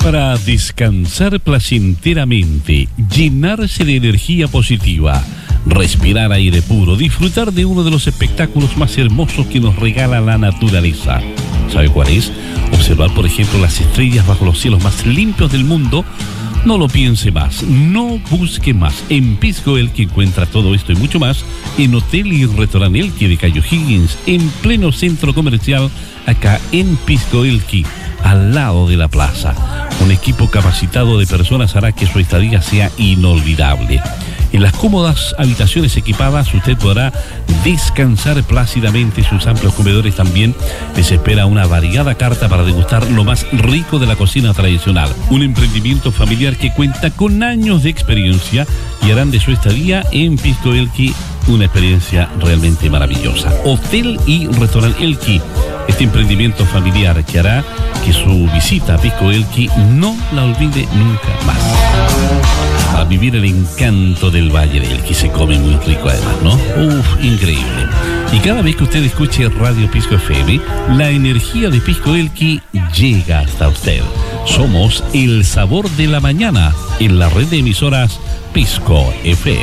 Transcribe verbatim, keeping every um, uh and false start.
para descansar placenteramente, llenarse de energía positiva, respirar aire puro, disfrutar de uno de los espectáculos más hermosos que nos regala la naturaleza. ¿Sabe cuál es? Observar, por ejemplo, las estrellas bajo los cielos más limpios del mundo. No lo piense más, no busque más. En Pisco Elqui encuentra todo esto y mucho más en Hotel y Restaurant Elqui de Cayo Higgins, en pleno centro comercial, acá en Pisco Elqui, al lado de la plaza. Un equipo capacitado de personas hará que su estadía sea inolvidable. En las cómodas habitaciones equipadas usted podrá descansar plácidamente. Sus amplios comedores también les espera una variada carta para degustar lo más rico de la cocina tradicional. Un emprendimiento familiar que cuenta con años de experiencia y harán de su estadía en Pisco Elqui una experiencia realmente maravillosa. Hotel y Restaurant Elqui, este emprendimiento familiar que hará que su visita a Pisco Elqui no la olvide nunca más. A vivir el encanto del Valle del Elqui. Se come muy rico además, ¿no? Uf, increíble. Y cada vez que usted escuche Radio Pisco F M, la energía de Pisco Elqui llega hasta usted. Somos el sabor de la mañana en la red de emisoras Pisco F M.